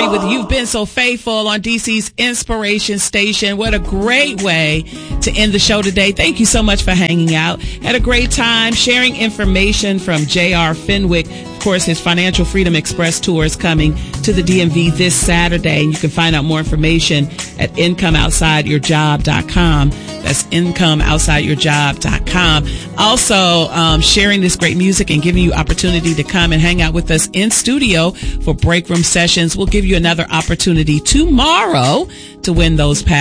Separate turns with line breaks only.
Murray with You've Been So Faithful on DC's Inspiration Station. What a great way to end the show today. Thank you so much for hanging out. Had a great time sharing information from J.R. Fenwick. Of course, his Financial Freedom Express tour is coming to the DMV this Saturday. And you can find out more information at IncomeOutsideYourJob.com. That's IncomeOutsideYourJob.com. Also, sharing this great music and giving you opportunity to come and hang out with us in studio for break room sessions. We'll give you another opportunity tomorrow to win those passes.